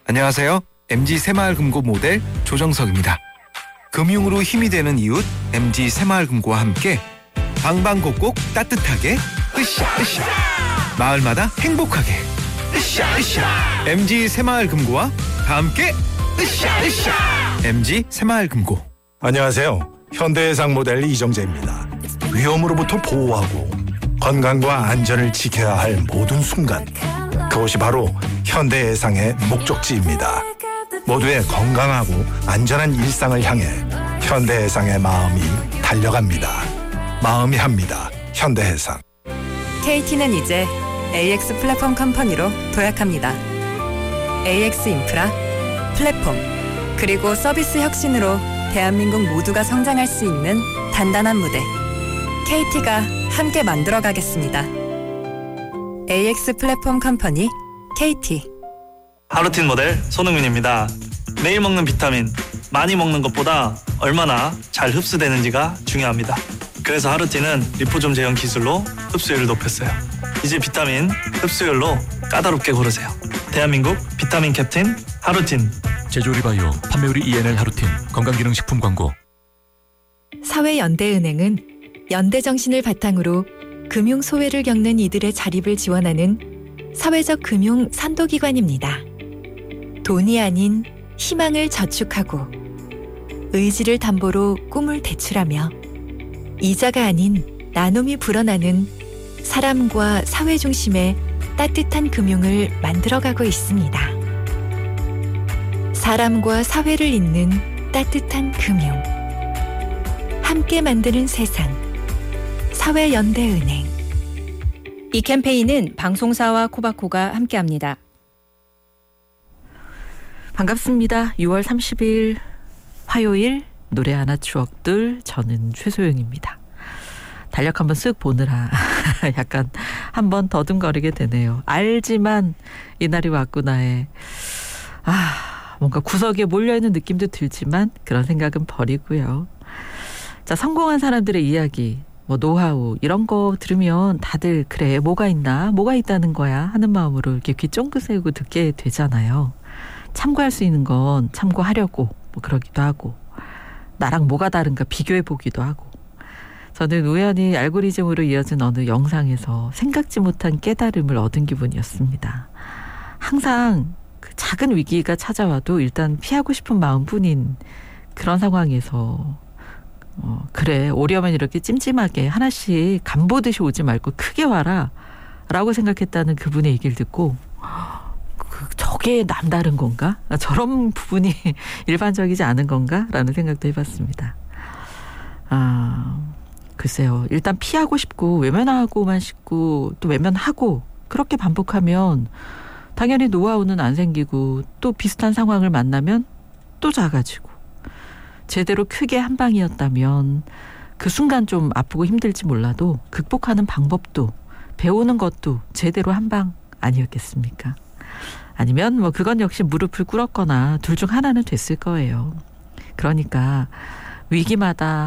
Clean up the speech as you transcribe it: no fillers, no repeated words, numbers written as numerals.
안녕하세요. MG 새마을금고 모델 조정석입니다. 금융으로 힘이 되는 이웃 MG 새마을금고와 함께 방방곡곡 따뜻하게 으쌰으쌰 마을마다 행복하게 으쌰으쌰 MG 새마을금고와 다 함께 으쌰으쌰 MG 새마을금고. 안녕하세요. 현대해상 모델 이정재입니다. 위험으로부터 보호하고 건강과 안전을 지켜야 할 모든 순간, 그것이 바로 현대해상의 목적지입니다. 모두의 건강하고 안전한 일상을 향해 현대해상의 마음이 달려갑니다. 마음이 합니다. 현대해상. KT는 이제 AX 플랫폼 컴퍼니로 도약합니다. AX 인프라, 플랫폼, 그리고 서비스 혁신으로 대한민국 모두가 성장할 수 있는 단단한 무대, KT가 함께 만들어가겠습니다. AX 플랫폼 컴퍼니 KT. 하루틴 모델 손흥민입니다. 매일 먹는 비타민, 많이 먹는 것보다 얼마나 잘 흡수되는지가 중요합니다. 그래서 하루틴은 리포좀 제형 기술로 흡수율을 높였어요. 이제 비타민 흡수율로 까다롭게 고르세요. 대한민국 비타민 캡틴 하루틴. 제조리바이오, 판매율이 ENL 하루틴, 건강기능식품 광고. 사회연대은행은 연대정신을 바탕으로 금융 소외를 겪는 이들의 자립을 지원하는 사회적 금융 선도기관입니다. 돈이 아닌 희망을 저축하고 의지를 담보로 꿈을 대출하며 이자가 아닌 나눔이 불어나는 사람과 사회 중심의 따뜻한 금융을 만들어가고 있습니다. 사람과 사회를 잇는 따뜻한 금융. 함께 만드는 세상. 사회연대은행. 이 캠페인은 방송사와 코바코가 함께합니다. 반갑습니다. 6월 30일 화요일 노래 하나 추억들, 저는 최소영입니다. 달력 한번 쓱 보느라 약간 한번 더듬거리게 되네요. 알지만 이날이 왔구나에 뭔가 구석에 몰려있는 느낌도 들지만 그런 생각은 버리고요. 자, 성공한 사람들의 이야기, 노하우 이런 거 들으면 다들 그래 뭐가 있나, 뭐가 있다는 거야 하는 마음으로 이렇게 귀 쫑긋 세우고 듣게 되잖아요. 참고할 수 있는 건 참고하려고 그러기도 하고, 나랑 뭐가 다른가 비교해 보기도 하고. 저는 우연히 알고리즘으로 이어진 어느 영상에서 생각지 못한 깨달음을 얻은 기분이었습니다. 항상 그 작은 위기가 찾아와도 일단 피하고 싶은 마음뿐인 그런 상황에서 그래 오려면 이렇게 찜찜하게 하나씩 간보듯이 오지 말고 크게 와라 라고 생각했다는 그분의 얘기를 듣고 저게 남다른 건가? 저런 부분이 일반적이지 않은 건가? 라는 생각도 해봤습니다. 글쎄요. 일단 피하고 싶고 외면하고만 싶고 또 외면하고 그렇게 반복하면 당연히 노하우는 안 생기고 또 비슷한 상황을 만나면 또 작아지고, 제대로 크게 한 방이었다면 그 순간 좀 아프고 힘들지 몰라도 극복하는 방법도 배우는 것도 제대로 한 방 아니었겠습니까? 아니면 그건 역시 무릎을 꿇었거나 둘 중 하나는 됐을 거예요. 그러니까 위기마다